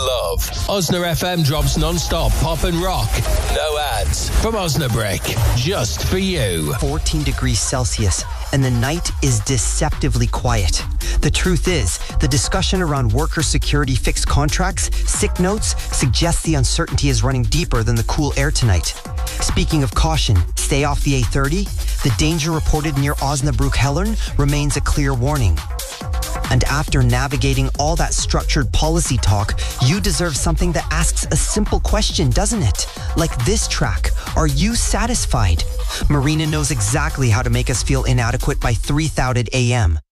love. Osna FM drops non-stop pop and rock. No ads. From Osnabrick. Just for you. 14 degrees Celsius, and the night is deceptively quiet. The truth is, the discussion around worker security fixed contracts, sick notes, suggests the uncertainty is running deeper than the cool air tonight. Speaking of caution, stay off the A30. The danger reported near Osnabrück-Hellern remains a clear warning. And after navigating all that structured policy talk, you deserve something that asks a simple question, doesn't it? Like this track, are you satisfied? Marina knows exactly how to make us feel inadequate by 3:00 a.m.